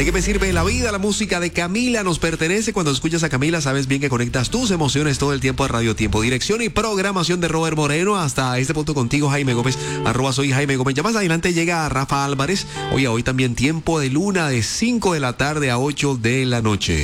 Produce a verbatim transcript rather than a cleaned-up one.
¿De qué me sirve la vida? La música de Camila nos pertenece. Cuando escuchas a Camila, sabes bien que conectas tus emociones todo el tiempo a Radio Tiempo. Dirección y programación de Robert Moreno. Hasta este punto contigo, Jaime Gómez. Arroba soy Jaime Gómez. Ya más adelante llega Rafa Álvarez. Oye, hoy también tiempo de luna de cinco de la tarde a ocho de la noche.